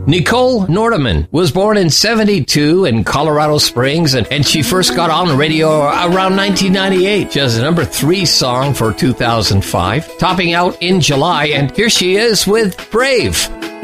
Nicole Nordeman was born in 72 in Colorado Springs, and she first got on the radio around 1998. She has a number 3 song for 2005, topping out in July, and here she is with Brave.